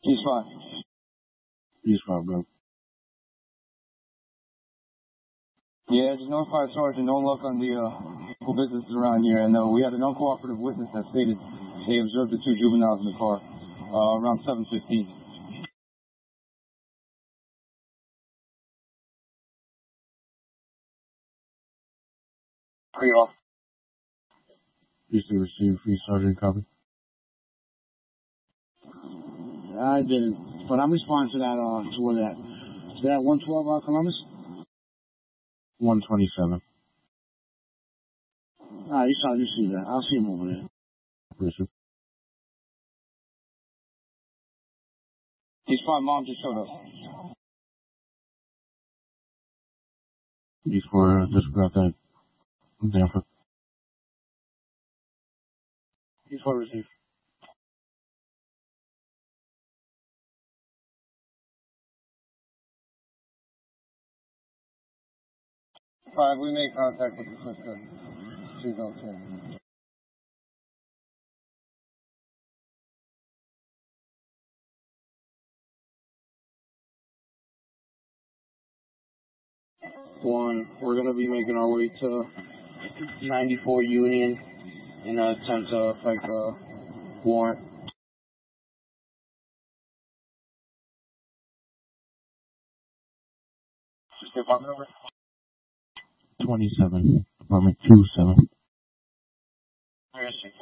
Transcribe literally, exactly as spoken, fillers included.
He's fine. He's fine, bro. Yeah, just notified Sergeant, no luck on the uh, businesses around here, and uh, we had an uncooperative witness that stated they observed the two juveniles in the car uh, around seven fifteen. Three off. You still receive free Sergeant copy? I didn't, but I'm responding to that, uh, to what that, to that one twelve, uh, Columbus? one twenty-seven. Alright, you saw, you see that. I'll see him over there. Appreciate. He's fine, Mom just showed up. He's for, uh, just about that. Danforth. He's for receive. Five, we made contact with the sister. She's okay. One, we're going to be making our way to ninety-four Union in an attempt to affect a warrant. Just the apartment number? twenty-seven. Apartment two seven. Where is she?